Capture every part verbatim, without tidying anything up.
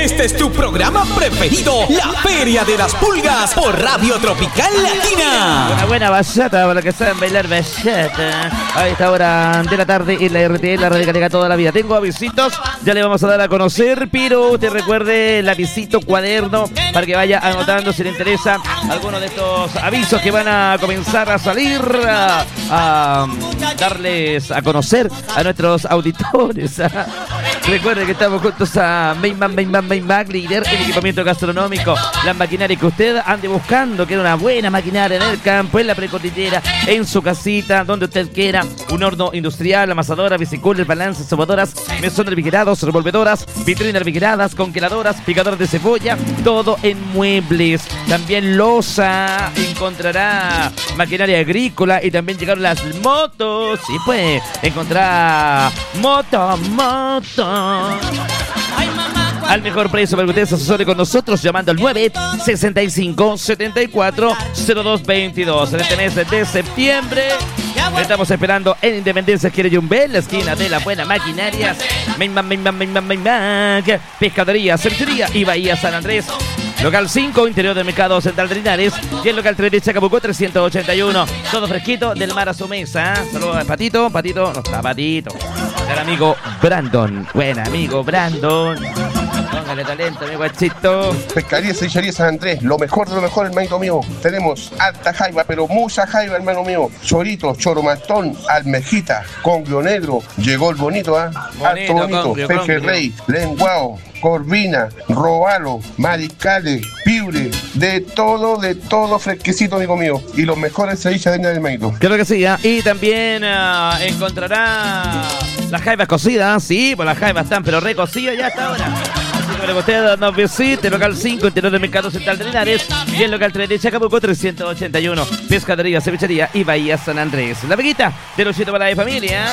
Este es tu programa preferido, La Feria de las Pulgas, por Radio Tropical Latina. Una buena bachata para que saben bailar bachata a esta hora de la tarde en la R T, la radio que llega toda la vida. Tengo avisitos, ya le vamos a dar a conocer, pero usted recuerde el avisito cuaderno para que vaya anotando si le interesa alguno de estos avisos que van a comenzar a salir, a, a darles a conocer a nuestros auditores. Recuerde que estamos juntos a Mainman, Mainman, Mainman, líder en equipamiento gastronómico. La maquinaria que usted ande buscando, que era una buena maquinaria en el campo, en la precordillera, en su casita, donde usted quiera. Un horno industrial, amasadora, bicicooler, balances, sobadoras, mesones refrigerados, revolvedoras, vitrinas refrigeradas, congeladoras, picadoras de cebolla, todo en muebles. También loza, encontrará maquinaria agrícola y también llegaron las motos. Y pues, encontrará moto, moto. Al mejor precio para que usted se asesore con nosotros llamando al nueve sesenta y cinco, setenta y cuatro, cero dos veintidós. En este mes de septiembre estamos esperando en Independencia Quireyumbé, en la esquina de la Buena Maquinarias, Mainman, Mainman, Mainman, Mainman, Pescadería, Cervecería y Bahía San Andrés. Local cinco, interior del Mercado Central de Linares. Y el local tres de Chacabuco, trescientos ochenta y uno. Todo fresquito, del mar a su mesa. Saludos a Patito, Patito, no está Patito. El amigo Brandon. Buen amigo Brandon. Póngale talento, mi guachito. Pescadería Cevichería San Andrés, lo mejor de lo mejor, hermanito mío. Tenemos alta jaiba, pero mucha jaiba, hermano mío. Chorito, choromantón, almejita, congrio negro. Llegó el bonito, ¿ah? ¿eh? Alto bonito, congrio, peje congrio. Rey, lenguao, corvina, robalo, mariscales, piure, de todo, de todo fresquecito, amigo mío. Y los mejores ceviches de del hermanito. Creo que sí, ¿eh? Y también uh, encontrará las jaivas cocidas, sí, pues las jaivas están, pero recocidas ya hasta ahora. Para que usted nos visite, local cinco, interior del Mercado Central de Linares, y el local tres de Chacabuco, trescientos ochenta y uno, Pescadería, Cevichería y Bahía San Andrés. La veguita de los siete para la familia.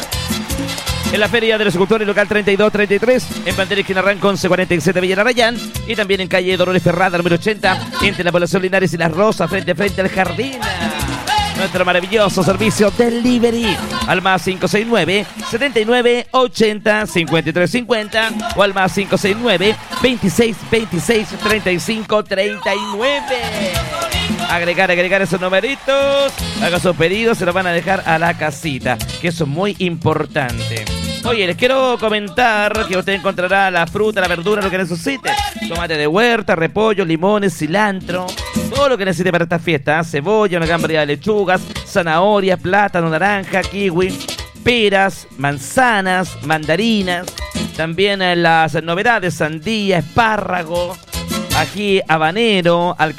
En la Feria de los Agricultores, local treinta y dos treinta y tres, en Pantera Esquina Ranco, once cuarenta y siete, Villa Arrayán, y también en calle Dolores Ferrada, número ochenta, entre la población Linares y Las Rosas, frente a frente al jardín. Nuestro maravilloso servicio delivery al más cinco seis nueve, setenta y nueve, ochenta, cincuenta y tres cincuenta o al más cinco seis nueve, veintiséis, veintiséis, treinta y cinco, treinta y nueve. Agregar, agregar esos numeritos, haga sus pedidos, se los van a dejar a la casita, que eso es muy importante. Oye, les quiero comentar que usted encontrará la fruta, la verdura, lo que necesite. Tomate de huerta, repollo, limones, cilantro, todo lo que necesite para esta fiesta. Cebolla, una gran variedad de lechugas, zanahorias, plátano, naranja, kiwi, peras, manzanas, mandarinas. También las novedades, sandía, espárrago, ají habanero, alcaparra.